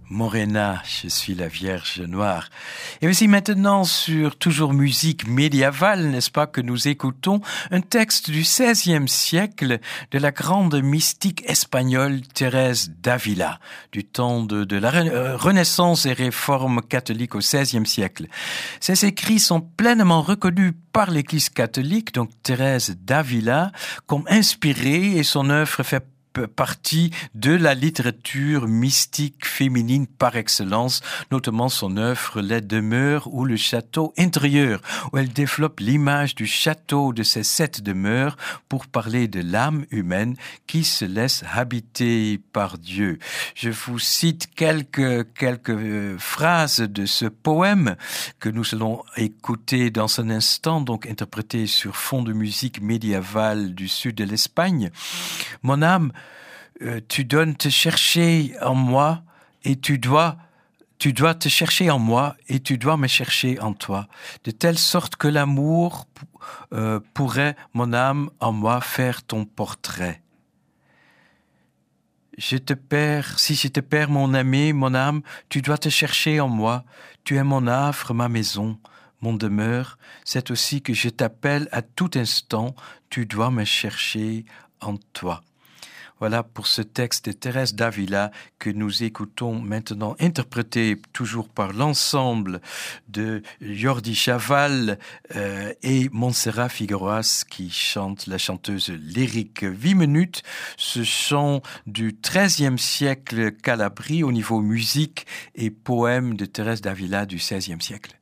Morena, je suis la Vierge Noire. Et aussi maintenant sur toujours musique médiévale, n'est-ce pas, que nous écoutons un texte du XVIe siècle de la grande mystique espagnole Thérèse d'Avila, du temps de la Renaissance et réforme catholique au XVIe siècle. Ces écrits sont pleinement reconnus par l'Église catholique, donc Thérèse d'Avila, comme inspirée, et son œuvre fait partie de la littérature mystique féminine par excellence, notamment son œuvre Les demeures ou le château intérieur, où elle développe l'image du château de ces 7 demeures pour parler de l'âme humaine qui se laisse habiter par Dieu. Je vous cite quelques phrases de ce poème que nous allons écouter dans un instant, donc interprété sur fond de musique médiévale du sud de l'Espagne. Mon âme, tu dois te chercher en moi et tu dois te chercher en moi et tu dois me chercher en toi, de telle sorte que l'amour pourrait, mon âme, en moi faire ton portrait. Si je te perds, mon ami, mon âme, tu dois te chercher en moi, tu es mon havre, ma maison, mon demeure, c'est aussi que je t'appelle à tout instant, tu dois me chercher en toi. Voilà pour ce texte de Thérèse d'Avila que nous écoutons maintenant, interprété toujours par l'ensemble de Jordi Chaval et Montserrat Figueras qui chante, la chanteuse lyrique 8 minutes. Ce chant du XIIIe siècle calabri au niveau musique et poème de Thérèse d'Avila du XVIe siècle.